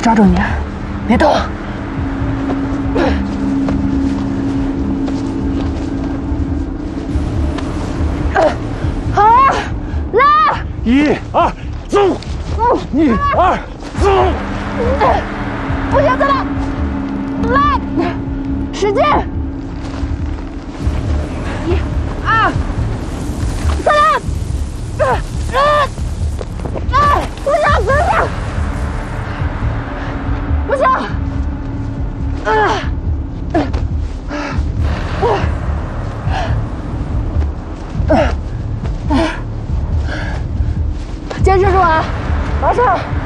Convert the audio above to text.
抓住你，别动。好，来 ！1、2，走！1、2，走！ 不行，再来，来，使劲！1、2，再来！不行，不行，不行！坚持住啊！马上！